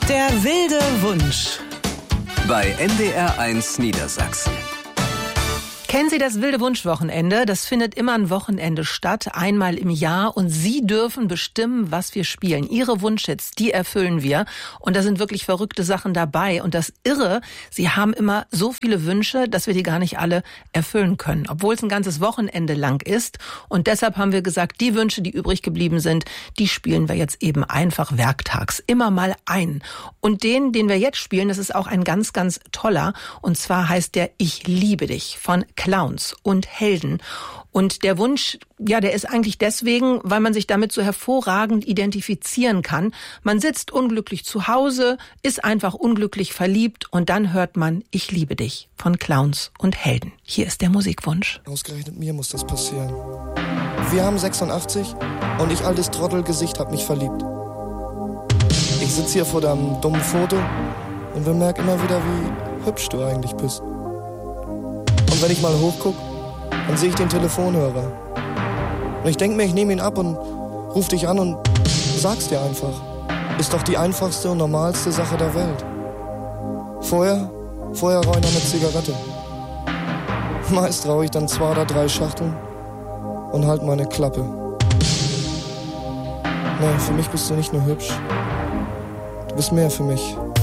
Der wilde Wunsch. Bei NDR1 Niedersachsen. Kennen Sie das wilde Wunschwochenende? Das findet immer ein Wochenende statt, einmal im Jahr. Und Sie dürfen bestimmen, was wir spielen. Ihre Wunschhits, die erfüllen wir. Und da sind wirklich verrückte Sachen dabei. Und das Irre, Sie haben immer so viele Wünsche, dass wir die gar nicht alle erfüllen können. Obwohl es ein ganzes Wochenende lang ist. Und deshalb haben wir gesagt, die Wünsche, die übrig geblieben sind, die spielen wir jetzt eben einfach werktags. Immer mal ein. Und den wir jetzt spielen, das ist auch ein ganz, ganz toller. Und zwar heißt der Ich liebe dich von Clowns und Helden. Und der Wunsch, ja, der ist eigentlich deswegen, weil man sich damit so hervorragend identifizieren kann. Man sitzt unglücklich zu Hause, ist einfach unglücklich verliebt und dann hört man Ich liebe dich von Clowns und Helden. Hier ist der Musikwunsch. Ausgerechnet mir muss das passieren. Wir haben 86 und ich, altes Trottelgesicht, hab mich verliebt. Ich sitze hier vor deinem dummen Foto und bemerke immer wieder, wie hübsch du eigentlich bist. Und wenn ich mal hochguck, dann sehe ich den Telefonhörer. Und ich denke mir, ich nehme ihn ab und ruf dich an und sag's dir einfach. Ist doch die einfachste und normalste Sache der Welt. Vorher rauche ich noch eine Zigarette. Meist rauche ich dann 2 oder 3 Schachteln und halt meine Klappe. Nee, für mich bist du nicht nur hübsch. Du bist mehr für mich.